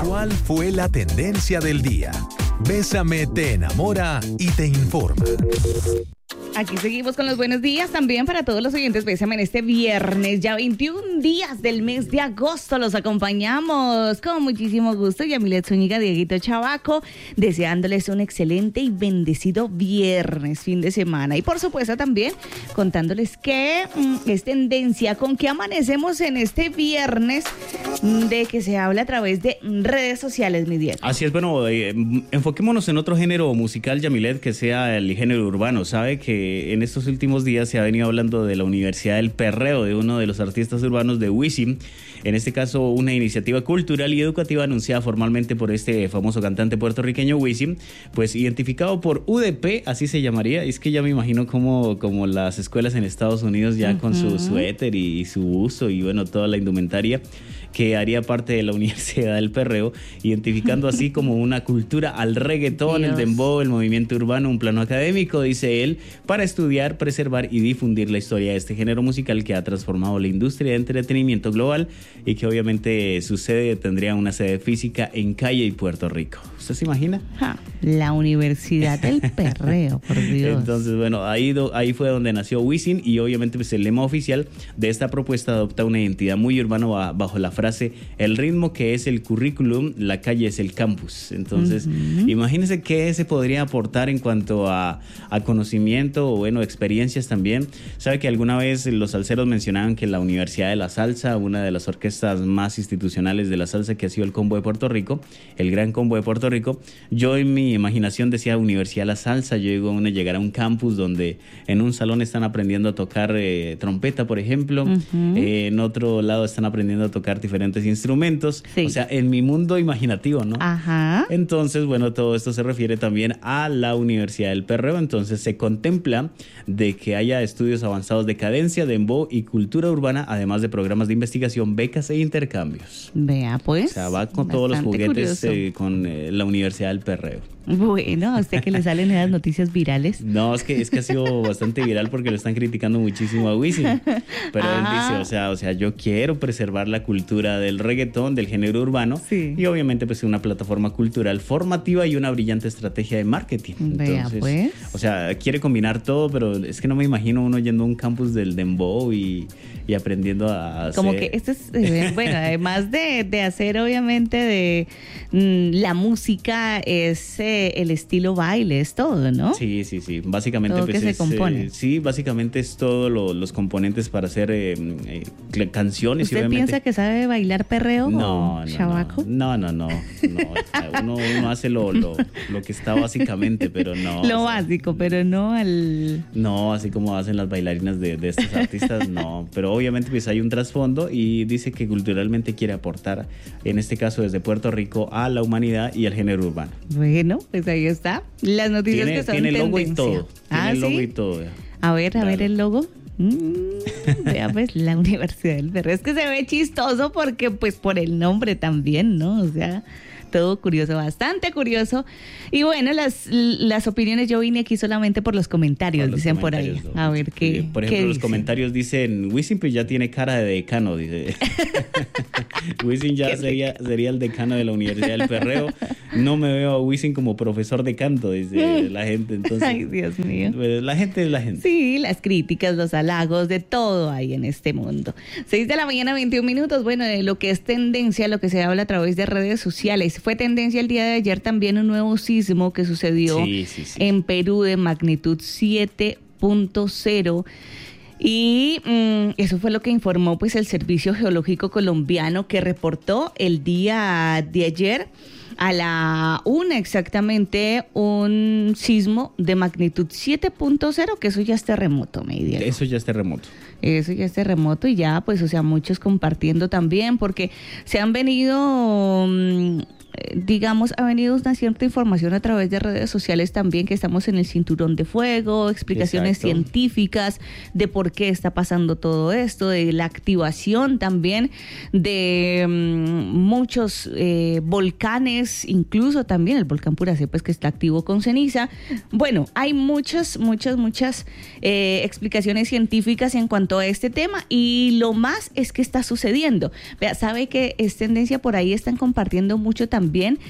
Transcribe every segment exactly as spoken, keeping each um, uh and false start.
¿Cuál fue la tendencia del día? Bésame te enamora y te informa. Aquí seguimos con los buenos días también para todos los oyentes. Bésame en este viernes, ya veintiún días del mes de agosto. Los acompañamos con muchísimo gusto. Yamilet Zúñiga, Dieguito Chavaco, deseándoles un excelente y bendecido viernes, fin de semana. Y por supuesto también contándoles que mm, es tendencia, con que amanecemos en este viernes de que se habla a través de redes sociales, mi Diego. Así es, bueno, eh, enfoquémonos en otro género musical, Yamilet, que sea el género urbano. Sabe que en estos últimos días se ha venido hablando de la Universidad del Perreo, de uno de los artistas urbanos de Wisin. En este caso, una iniciativa cultural y educativa anunciada formalmente por este famoso cantante puertorriqueño Wisin, pues identificado por U D P, así se llamaría. Es que ya me imagino como, como las escuelas en Estados Unidos ya uh-huh. con su suéter y, y su buzo y bueno, toda la indumentaria que haría parte de la Universidad del Perreo, identificando así como una cultura al reggaetón, Dios. El dembow, el movimiento urbano, un plano académico, dice él, para estudiar, preservar y difundir la historia de este género musical que ha transformado la industria de entretenimiento global y que obviamente su sede tendría una sede física en Calle y Puerto Rico. ¿Usted se imagina? Ja, la Universidad del Perreo, por Dios. Entonces, bueno, ahí, do, ahí fue donde nació Wisin y obviamente pues, el lema oficial de esta propuesta adopta una identidad muy urbana bajo la frase: el ritmo que es el currículum, la calle es el campus. Entonces, uh-huh. imagínense qué se podría aportar en cuanto a, a conocimiento o, bueno, experiencias también. Sabe que alguna vez los salseros mencionaban que la Universidad de la Salsa, una de las orquestas más institucionales de la salsa que ha sido el Combo de Puerto Rico, el Gran Combo de Puerto Rico, yo en mi imaginación decía Universidad de la Salsa, yo digo, uno llegar a un campus donde en un salón están aprendiendo a tocar eh, trompeta, por ejemplo, uh-huh. eh, en otro lado están aprendiendo a tocar diferentes instrumentos, sí. o sea, en mi mundo imaginativo, ¿no? Ajá. Entonces, bueno, todo esto se refiere también a la Universidad del Perreo. Entonces, se contempla de que haya estudios avanzados de cadencia, dembow y cultura urbana, además de programas de investigación, becas e intercambios. Vea, pues. O sea, va con todos los juguetes eh, con eh, la Universidad del Perreo. Bueno, ¿a usted que le salen esas noticias virales? No, es que, es que ha sido bastante viral porque lo están criticando muchísimo a Wisin. Pero ah. él dice, o sea, o sea, yo quiero preservar la cultura del reggaetón, del género urbano. Sí. Y obviamente pues una plataforma cultural formativa y una brillante estrategia de marketing. Vea, entonces, pues. O sea, quiere combinar todo, pero es que no me imagino uno yendo a un campus del dembow y, y aprendiendo a hacer... Como que esto es, eh, bueno, además de, de hacer obviamente de mm, la música, es... Eh, el estilo baile, es todo, ¿no? Sí, sí, sí. Básicamente todo pues, que es, se compone. Eh, sí, básicamente es todo lo, los componentes para hacer eh, eh, canciones. ¿Usted y obviamente... piensa que sabe bailar perreo? No, o no, chavaco? no, no, no, no, no. Uno, uno hace lo, lo, lo que está básicamente, pero no. Lo o sea, básico, pero no al... No, así como hacen las bailarinas de, de estos artistas, no. Pero obviamente pues hay un trasfondo y dice que culturalmente quiere aportar, en este caso desde Puerto Rico, a la humanidad y al género urbano. Bueno, pues ahí está. Las noticias tiene, que son tiene el logo tendencia. y todo. Ah, tiene el logo ¿sí? y todo. Ya. A ver, a Dale. ver el logo. Mm, vea pues, la Universidad del Perreo. Es que se ve chistoso porque pues por el nombre también, ¿no? O sea... todo curioso, bastante curioso. Y bueno, las, las opiniones, yo vine aquí solamente por los comentarios, por los dicen comentarios, por ahí. A ver qué. Por ejemplo, qué los comentarios dicen, Wisin pues ya tiene cara de decano, dice. Wisin ya sería, sería el decano de la Universidad del Perreo. No me veo a Wisin como profesor de canto, dice la gente. Entonces, ay, Dios mío. Pues, la gente es la gente. Sí, las críticas, los halagos, de todo hay en este mundo. seis de la mañana, veintiún minutos. Bueno, de lo que es tendencia, lo que se habla a través de redes sociales. Fue tendencia el día de ayer también un nuevo sismo que sucedió sí, sí, sí. en Perú de magnitud siete punto cero. Y mmm, eso fue lo que informó pues el Servicio Geológico Colombiano, que reportó el día de ayer a la una exactamente un sismo de magnitud siete punto cero, que eso ya es terremoto, me dijeron. Eso ya es terremoto. Eso ya es terremoto y ya, pues, o sea, muchos compartiendo también, porque se han venido... Mmm, digamos, ha venido una cierta información a través de redes sociales también, que estamos en el cinturón de fuego, explicaciones Exacto. científicas de por qué está pasando todo esto, de la activación también de um, muchos eh, volcanes, incluso también el volcán Puracé, pues que está activo con ceniza. Bueno, hay muchas, muchas, muchas eh, explicaciones científicas en cuanto a este tema, y lo más es que está sucediendo. Vea, sabe que es tendencia, por ahí están compartiendo mucho también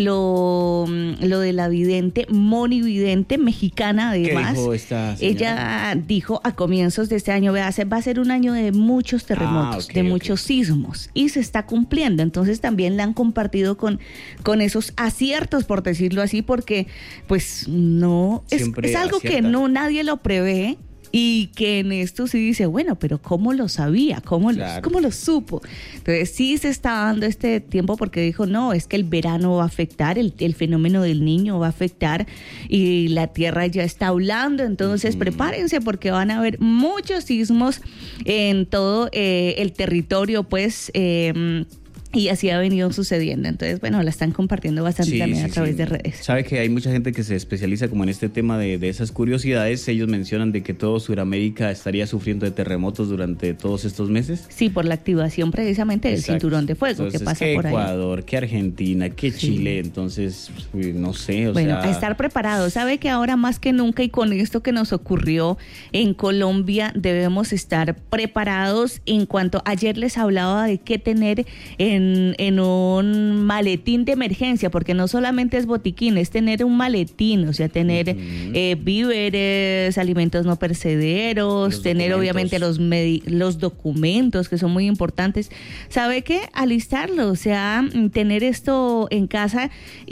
lo, lo de la vidente, Moni Vidente, mexicana además. ¿Qué dijo esta señora? Ella dijo a comienzos de este año, vea, va a ser un año de muchos terremotos, Ah, okay, de okay. muchos sismos, y se está cumpliendo. Entonces también la han compartido con, con esos aciertos, por decirlo así, porque pues no, es, es algo acierta. Que no nadie lo prevé. Y que en esto sí dice, bueno, pero ¿cómo lo sabía? ¿Cómo, claro. lo, ¿Cómo lo supo? Entonces sí se está dando este tiempo, porque dijo, no, es que el verano va a afectar, el, el fenómeno del niño va a afectar, y la tierra ya está hablando. Entonces mm. prepárense, porque van a haber muchos sismos en todo eh, el territorio, pues... Eh, y así ha venido sucediendo. Entonces, bueno, la están compartiendo bastante sí, también sí, a través sí. de redes. Sabe que hay mucha gente que se especializa como en este tema de, de esas curiosidades. Ellos mencionan de que todo Sudamérica estaría sufriendo de terremotos durante todos estos meses. Sí, por la activación precisamente del Exacto. cinturón de fuego. Entonces, que pasa ¿qué por ahí? Ecuador, que Argentina, que sí. Chile. Entonces, no sé, o bueno, sea... estar preparados. Sabe que ahora más que nunca, y con esto que nos ocurrió en Colombia, debemos estar preparados. En cuanto ayer les hablaba de qué tener en En, en un maletín de emergencia, porque no solamente es botiquín, es tener un maletín, o sea, tener uh-huh. eh, víveres, alimentos no perecederos, los tener documentos. Obviamente los, medi- los documentos, que son muy importantes. ¿Sabe qué? Alistarlo, o sea, tener esto en casa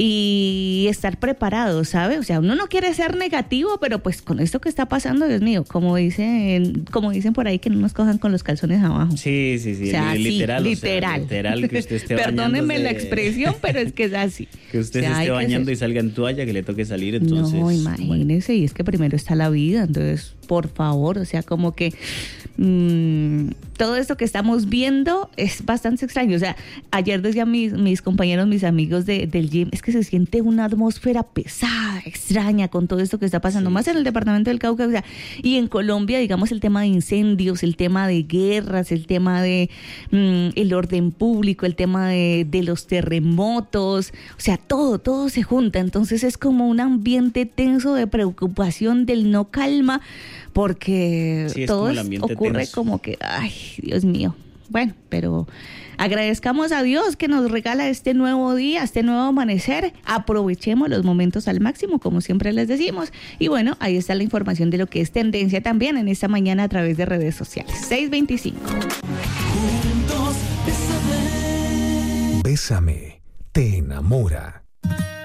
y estar preparado, ¿sabe? O sea, uno no quiere ser negativo, pero pues con esto que está pasando, Dios mío, como dicen, como dicen por ahí, que no nos cojan con los calzones abajo. Sí, sí, sí, o sea, literal, sí, o literal. Sea, literal que usted esté Perdónenme bañándose. la expresión, pero es que es así. Que usted o sea, se esté bañando ser... y salga en toalla, que le toque salir, entonces... No, imagínese, bueno. Y es que primero está la vida, entonces, por favor, o sea, como que mmm, todo esto que estamos viendo es bastante extraño. O sea, ayer decían mis, mis compañeros, mis amigos de, del gym, es que se siente una atmósfera pesada, extraña, con todo esto que está pasando, sí. más en el departamento del Cauca, o sea, y en Colombia, digamos, el tema de incendios, el tema de guerras, el tema de mmm, el orden público, el tema de, de los terremotos, o sea, todo, todo se junta. Entonces es como un ambiente tenso de preocupación, del no calma, porque sí, todo es, ocurre tenso. Como que, ay, Dios mío. Bueno, pero agradezcamos a Dios que nos regala este nuevo día, este nuevo amanecer. Aprovechemos los momentos al máximo, como siempre les decimos. Y bueno, ahí está la información de lo que es tendencia también en esta mañana a través de redes sociales. seis veinticinco. Bésame, te enamora.